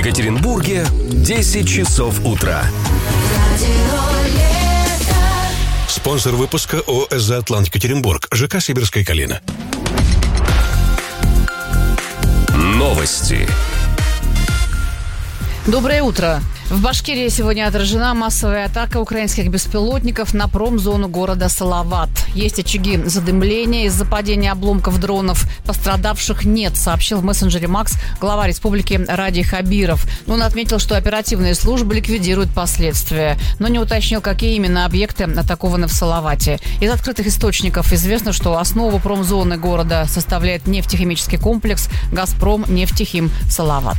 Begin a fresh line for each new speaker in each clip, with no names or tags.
Екатеринбурге 10 часов утра.
Спонсор выпуска ООО «За Атлант Екатеринбург», ЖК «Сибирская Калина».
Новости.
Доброе утро. В Башкирии сегодня отражена массовая атака украинских беспилотников на промзону города Салават. Есть очаги задымления из-за падения обломков дронов. Пострадавших нет, сообщил в мессенджере Макс глава республики Ради Хабиров. Он отметил, что оперативные службы ликвидируют последствия, но не уточнил, какие именно объекты атакованы в Салавате. Из открытых источников известно, что основу промзоны города составляет нефтехимический комплекс «Газпром Нефтехим Салават».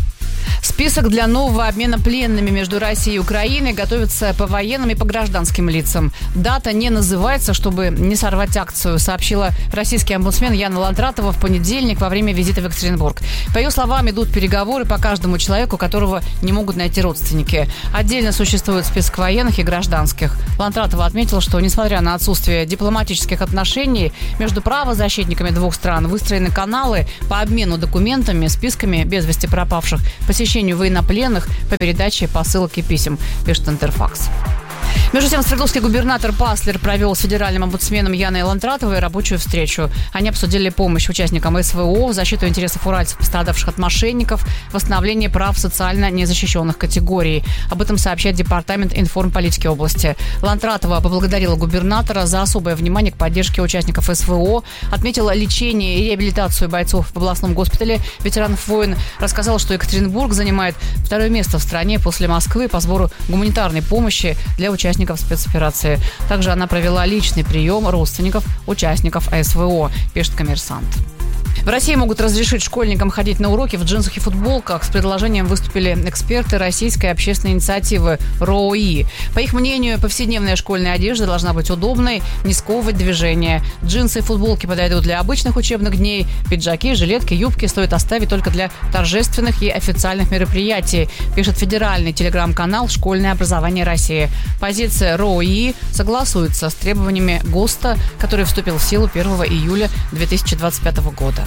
Список для нового обмена пленными между Россией и Украиной готовится по военным и по гражданским лицам. Дата не называется, чтобы не сорвать акцию, сообщила российский омбудсмен Яна Ландратова в понедельник во время визита в Екатеринбург. По ее словам, идут переговоры по каждому человеку, которого не могут найти родственники. Отдельно существует список военных и гражданских. Ландратова отметила, что, несмотря на отсутствие дипломатических отношений, между правозащитниками двух стран выстроены каналы по обмену документами, списками без вести пропавших, посещению военнопленных, по передаче посылок и писем, пишет Интерфакс. Между тем, свердловский губернатор Паслер провел с федеральным омбудсменом Яной Ландратовой рабочую встречу. Они обсудили помощь участникам СВО, защиту интересов уральцев, пострадавших от мошенников, восстановление прав социально незащищенных категорий. Об этом сообщает Департамент информполитики области. Ландратова поблагодарила губернатора за особое внимание к поддержке участников СВО, отметила лечение и реабилитацию бойцов в областном госпитале ветеранов войн, рассказала, что Екатеринбург занимает второе место в стране после Москвы по сбору гуманитарной помощи для участников спецоперации. Также она провела личный прием родственников участников СВО, пишет «Коммерсант». В России могут разрешить школьникам ходить на уроки в джинсах и футболках. С предложением выступили эксперты российской общественной инициативы РОИ. По их мнению, повседневная школьная одежда должна быть удобной, не сковывать движение. Джинсы и футболки подойдут для обычных учебных дней. Пиджаки, жилетки, юбки стоит оставить только для торжественных и официальных мероприятий, пишет федеральный телеграм-канал «Школьное образование России». Позиция РОИ согласуется с требованиями ГОСТа, который вступил в силу 1 июля 2025 года.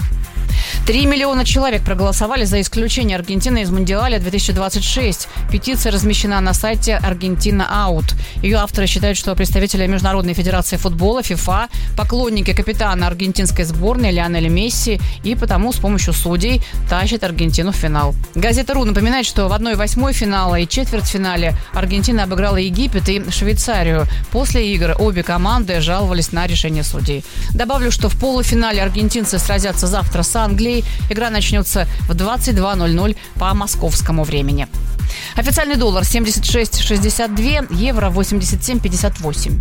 3 миллиона человек проголосовали за исключение Аргентины из Мундиаля 2026. Петиция размещена на сайте Аргентина Аут. Ее авторы считают, что представители Международной федерации футбола ФИФА поклонники капитана аргентинской сборной Лионеля Месси и потому с помощью судей тащат Аргентину в финал. Газета РУ напоминает, что в 1/8 финала и четвертьфинале Аргентина обыграла Египет и Швейцарию. После игр обе команды жаловались на решение судей. Добавлю, что в полуфинале аргентинцы сразятся завтра с Англией. Игра начнется в 22:00 по московскому времени. Официальный доллар 76,62, евро 87,58.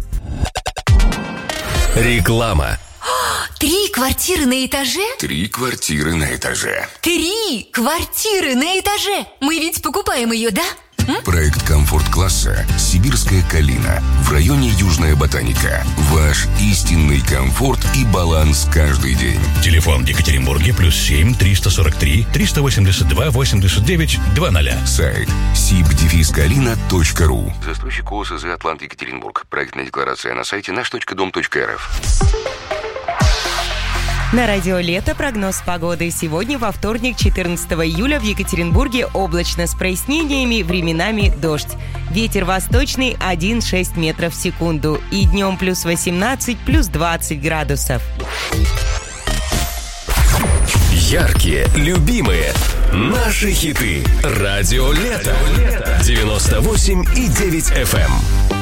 Реклама.
3 квартиры на этаже?
3 квартиры на этаже.
3 квартиры на этаже! Мы ведь покупаем ее, да?
Проект комфорт-класса «Сибирская Калина» в районе Южная Ботаника. Ваш истинный комфорт и баланс каждый день.
Телефон в Екатеринбурге +7 343 382 89 00.
Сайт sib-kalina.ru.
Застройщик ООО «За Атлант Екатеринбург». Проектная декларация на сайте наш.дом.рф.
На радио «Лето» прогноз погоды. Сегодня, во вторник, 14 июля, в Екатеринбурге облачно с прояснениями, временами дождь. Ветер восточный 1,6 метров в секунду. И днем +18, +20 градусов.
Яркие, любимые, наши хиты. Радио «Лето». 98,9 FM.